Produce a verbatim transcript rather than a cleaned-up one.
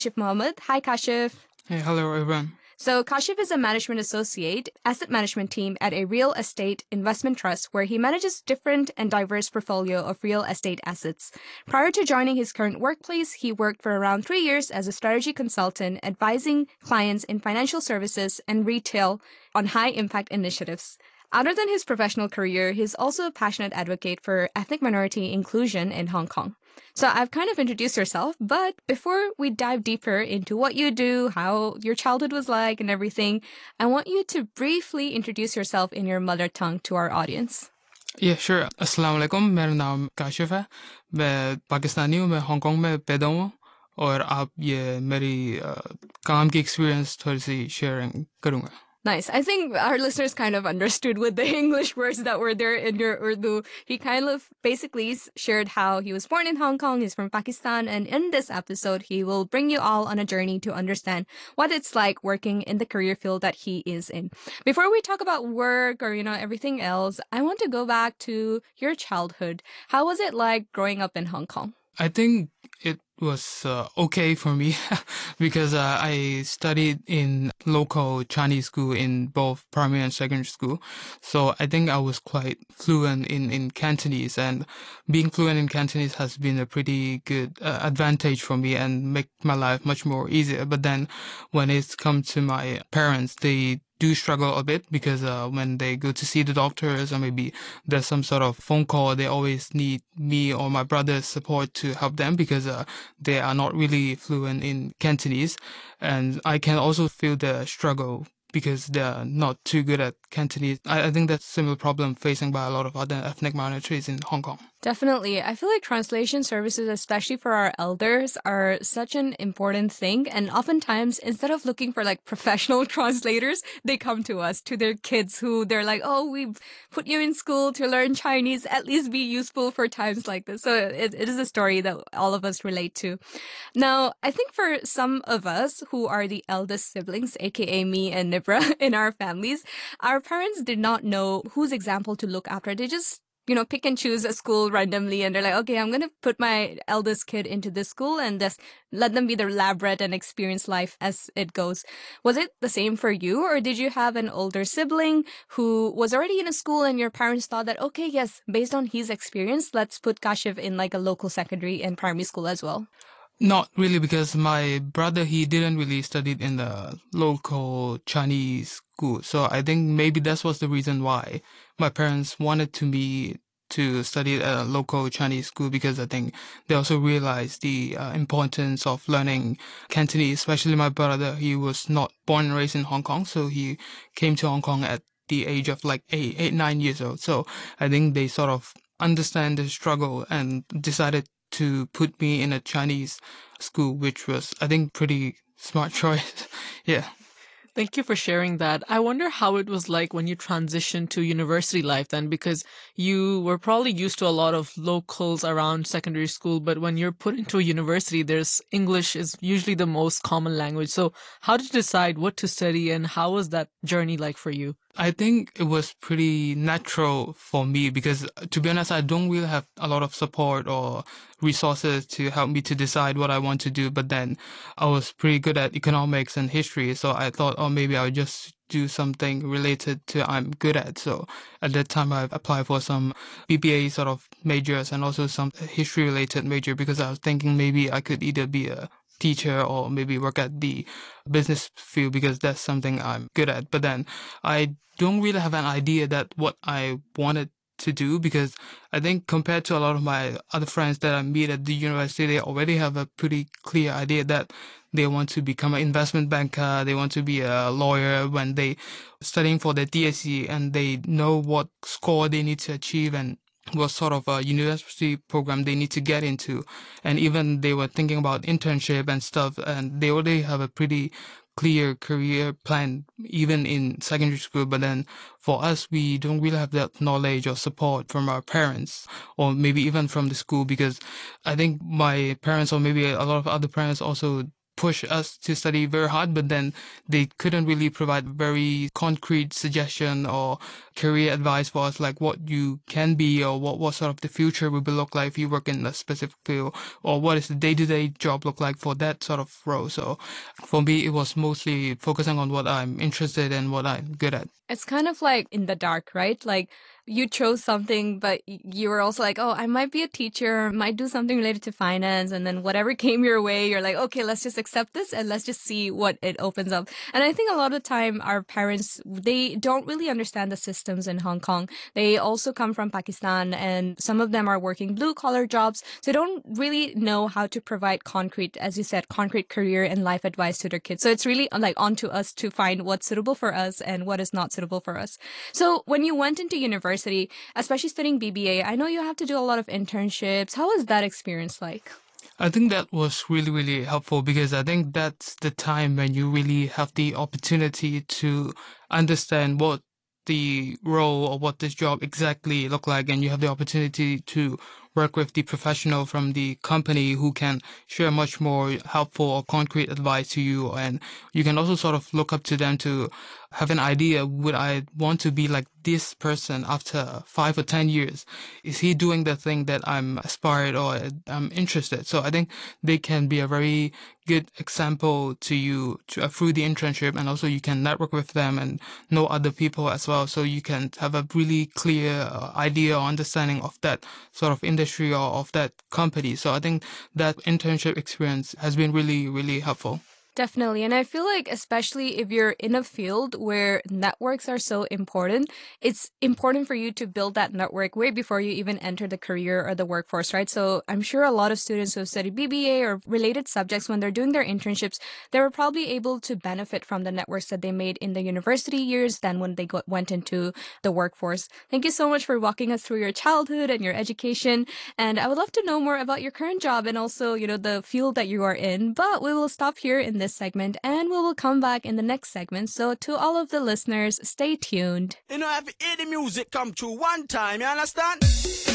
Kashif Mohammed. Hi, Kashif. Hey, hello, everyone. So Kashif is a management associate, asset management team at a real estate investment trust where he manages different and diverse portfolio of real estate assets. Prior to joining his current workplace, he worked for around three years as a strategy consultant, advising clients in financial services and retail on high-impact initiatives. Other than his professional career, he's also a passionate advocate for ethnic minority inclusion in Hong Kong. So I've kind of introduced yourself, but before we dive deeper into what you do, how your childhood was like and everything, I want you to briefly introduce yourself in your mother tongue to our audience. Yeah, sure. अस्सलाम वालेकुम. मेरा नाम काशिफ है. मैं पाकिस्तानी हूँ. मैं Hong Kong में पैदा हूँ और आप ये मेरी काम की एक्सपीरियंस थोड़ी सी शेयरिंग करूँगा. Nice. I think our listeners kind of understood with the English words that were there in your Urdu. He kind of basically shared how he was born in Hong Kong, he's from Pakistan, and in this episode, he will bring you all on a journey to understand what it's like working in the career field that he is in. Before we talk about work or, you know, everything else, I want to go back to your childhood. How was it like growing up in Hong Kong? I think it was uh, okay for me because uh, I studied in local Chinese school in both primary and secondary school. So I think I was quite fluent in, in Cantonese, and being fluent in Cantonese has been a pretty good uh, advantage for me and make my life much more easier. But then when it's come to my parents, they do struggle a bit because uh, when they go to see the doctors or maybe there's some sort of phone call, they always need me or my brother's support to help them because uh, they are not really fluent in Cantonese. And I can also feel the struggle because they're not too good at Cantonese. I, I think that's a similar problem facing by a lot of other ethnic minorities in Hong Kong. Definitely. I feel like translation services, especially for our elders, are such an important thing. And oftentimes, instead of looking for like professional translators, they come to us, to their kids who they're like, oh, we put you in school to learn Chinese, at least be useful for times like this. So it, it is a story that all of us relate to. Now, I think for some of us who are the eldest siblings, aka me and Nibra in our families, our parents did not know whose example to look after. They just you know, pick and choose a school randomly and they're like, okay, I'm going to put my eldest kid into this school and just let them be their lab rat and experience life as it goes. Was it the same for you, or did you have an older sibling who was already in a school and your parents thought that, okay, yes, based on his experience, let's put Kashif in like a local secondary and primary school as well? Not really, because my brother, he didn't really study in the local Chinese school. So I think maybe that was the reason why my parents wanted to me to study at a local Chinese school, because I think they also realized the uh, importance of learning Cantonese, especially my brother. He was not born and raised in Hong Kong, so he came to Hong Kong at the age of like eight, eight, nine years old. So I think they sort of understand the struggle and decided to put me in a Chinese school, which was, I think, pretty smart choice. Yeah. Thank you for sharing that. I wonder how it was like when you transitioned to university life then, because you were probably used to a lot of locals around secondary school, but when you're put into a university, there's English is usually the most common language. So how did you decide what to study, and how was that journey like for you? I think it was pretty natural for me because, to be honest, I don't really have a lot of support or resources to help me to decide what I want to do. But then I was pretty good at economics and history, so I thought, oh, maybe I'll just do something related to I'm good at. So at that time, I applied for some B B A sort of majors and also some history related major because I was thinking maybe I could either be a teacher or maybe work at the business field because that's something I'm good at. But then I don't really have an idea that what I wanted to do, because I think compared to a lot of my other friends that I meet at the university, they already have a pretty clear idea that they want to become an investment banker, they want to be a lawyer when they studying for their D S E, and they know what score they need to achieve and what sort of a university program they need to get into. And even they were thinking about internship and stuff, and they already have a pretty clear career plan even in secondary school. But then for us, we don't really have that knowledge or support from our parents or maybe even from the school, because I think my parents or maybe a lot of other parents also push us to study very hard, but then they couldn't really provide very concrete suggestion or career advice for us, like what you can be or what, what sort of the future will be look like if you work in a specific field, or what is the day-to-day job look like for that sort of role. So for me, it was mostly focusing on what I'm interested in, what I'm good at. It's kind of like in the dark, right? Like you chose something, but you were also like, oh, I might be a teacher, might do something related to finance. And then whatever came your way, you're like, okay, let's just accept this and let's just see what it opens up. And I think a lot of the time our parents, they don't really understand the systems in Hong Kong. They also come from Pakistan and some of them are working blue collar jobs. So they don't really know how to provide concrete, as you said, concrete career and life advice to their kids. So it's really like on to us to find what's suitable for us and what is not suitable for us. So when you went into university, especially studying B B A, I know you have to do a lot of internships. How was that experience like? I think that was really, really helpful because I think that's the time when you really have the opportunity to understand what the role or what this job exactly look like, and you have the opportunity to work with the professional from the company who can share much more helpful or concrete advice to you, and you can also sort of look up to them to have an idea, would I want to be like this person after five or ten years? Is he doing the thing that I'm aspired or I'm interested? So I think they can be a very good example to you to, uh, through the internship, and also you can network with them and know other people as well. So you can have a really clear uh, idea or understanding of that sort of industry or of that company. So I think that internship experience has been really, really helpful. Definitely. And I feel like, especially if you're in a field where networks are so important, it's important for you to build that network way before you even enter the career or the workforce, right? So I'm sure a lot of students who have studied B B A or related subjects, when they're doing their internships, they were probably able to benefit from the networks that they made in the university years than when they got, went into the workforce. Thank you so much for walking us through your childhood and your education. And I would love to know more about your current job and also, you know, the field that you are in. But we will stop here in this segment and we will come back in the next segment. So to all of the listeners, stay tuned. You know, I have to hear the music come through one time, you understand?